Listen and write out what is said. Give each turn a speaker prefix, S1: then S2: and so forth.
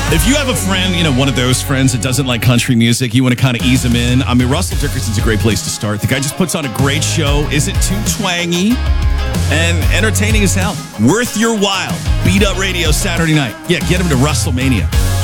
S1: If you have a friend, one of those friends that doesn't like country music, you want to kind of ease them in. I mean, Russell Dickerson's a great place to start. The guy just puts on a great show, isn't too twangy, and entertaining as hell. Worth your while. Beat Up Radio Saturday night. Yeah, get him to WrestleMania.